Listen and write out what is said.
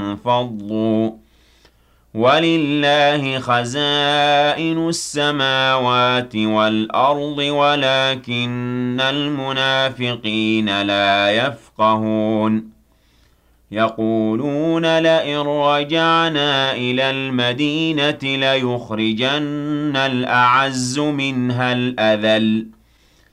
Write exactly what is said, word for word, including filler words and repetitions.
انفضوا ولله خزائن السماوات والأرض ولكن المنافقين لا يفقهون يقولون لئن رجعنا إلى المدينة ليخرجن الأعز منها الأذل